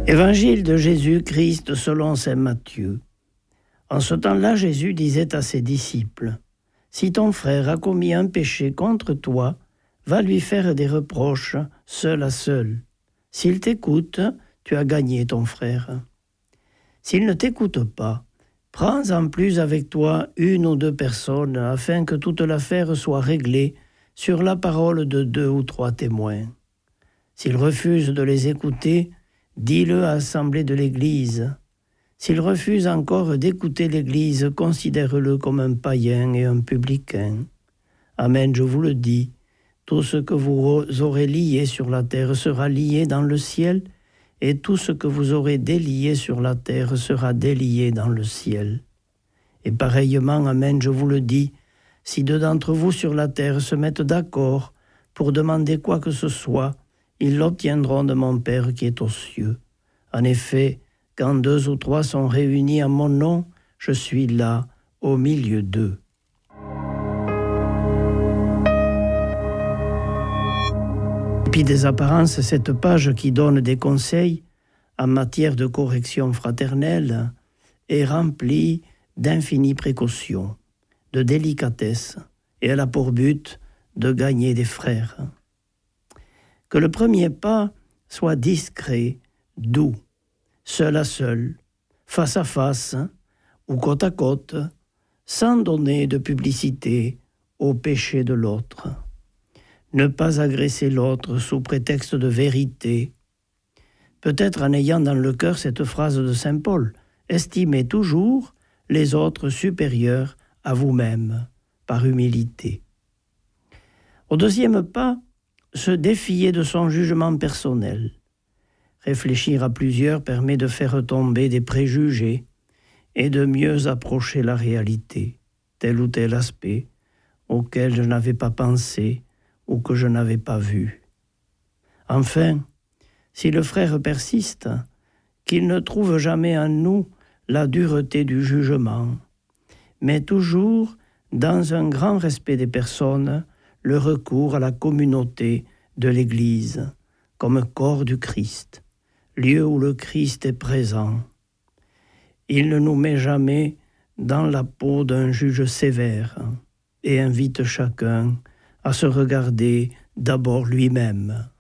Évangile de Jésus-Christ selon saint Matthieu. En ce temps-là, Jésus disait à ses disciples : « Si ton frère a commis un péché contre toi, va lui faire des reproches seul à seul. S'il t'écoute, tu as gagné ton frère. S'il ne t'écoute pas, prends en plus avec toi une ou deux personnes, afin que toute l'affaire soit réglée sur la parole de 2 ou 3 témoins. S'il refuse de les écouter, dis-le à l'assemblée de l'Église. S'il refuse encore d'écouter l'Église, considère-le comme un païen et un publicain. Amen, je vous le dis, tout ce que vous aurez lié sur la terre sera lié dans le ciel, et tout ce que vous aurez délié sur la terre sera délié dans le ciel. Et pareillement, amen, je vous le dis, si 2 d'entre vous sur la terre se mettent d'accord pour demander quoi que ce soit, ils l'obtiendront de mon Père qui est aux cieux. En effet, quand 2 ou 3 sont réunis en mon nom, je suis là, au milieu d'eux. » Puis des apparences, cette page qui donne des conseils en matière de correction fraternelle est remplie d'infinies précautions, de délicatesse, et elle a pour but de gagner des frères. Que le premier pas soit discret, doux, seul à seul, face à face ou côte à côte, sans donner de publicité au péché de l'autre. Ne pas agresser l'autre sous prétexte de vérité. Peut-être en ayant dans le cœur cette phrase de saint Paul : « Estimez toujours les autres supérieurs à vous-même, par humilité. » Au deuxième pas, se défier de son jugement personnel. Réfléchir à plusieurs permet de faire tomber des préjugés et de mieux approcher la réalité, tel ou tel aspect auquel je n'avais pas pensé ou que je n'avais pas vu. Enfin, si le frère persiste, qu'il ne trouve jamais en nous la dureté du jugement, mais toujours, dans un grand respect des personnes, le recours à la communauté de l'Église, comme corps du Christ, lieu où le Christ est présent. Il ne nous met jamais dans la peau d'un juge sévère et invite chacun à se regarder d'abord lui-même.